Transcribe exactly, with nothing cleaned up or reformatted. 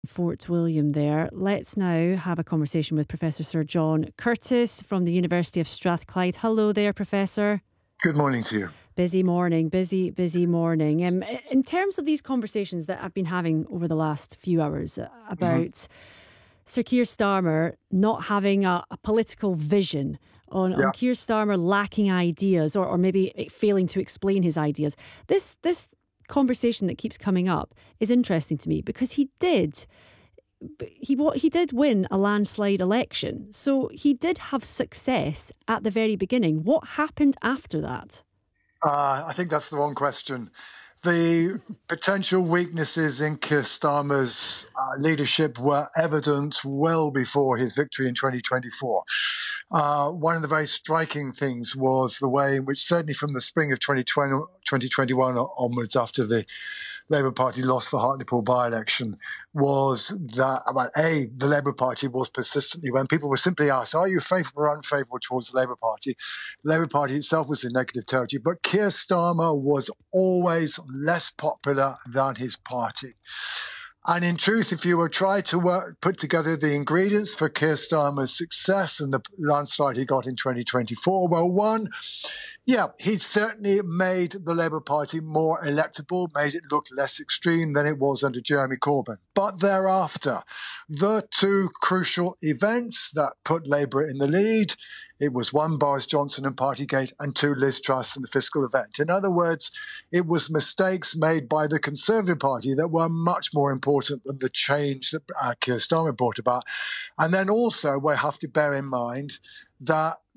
Fort William there. Let's now have a conversation with Professor Sir John Curtice from the University of Strathclyde. Hello there, Professor. Good morning to you. Busy morning, busy, busy morning. Um, in terms of these conversations that I've been having over the last few hours about mm-hmm. Sir Keir Starmer not having a, a political vision, on, yeah. on Keir Starmer lacking ideas or, or maybe failing to explain his ideas, this this conversation that keeps coming up is interesting to me because he did he he did win a landslide election, so he did have success at the very beginning. What happened after that? Uh, I think that's the wrong question. The potential weaknesses in Keir Starmer's uh, leadership were evident well before his victory in twenty twenty-four. Uh, one of the very striking things was the way in which, certainly from the spring of twenty twenty, twenty twenty-one onwards, after the Labour Party lost the Hartlepool by-election, was that, about A, the Labour Party was persistently, when people were simply asked, are you favourable or unfavourable towards the Labour Party? The Labour Party itself was in negative territory, but Keir Starmer was always less popular than his party. And in truth, if you were trying to work, put together the ingredients for Keir Starmer's success and the landslide he got in twenty twenty-four, well, one, yeah, he certainly made the Labour Party more electable, made it look less extreme than it was under Jeremy Corbyn. But thereafter, the two crucial events that put Labour in the lead, it was one, Boris Johnson and Partygate, and two, Liz Truss and the fiscal event. In other words, it was mistakes made by the Conservative Party that were much more important than the change that uh, Keir Starmer brought about. And then also we have to bear in mind that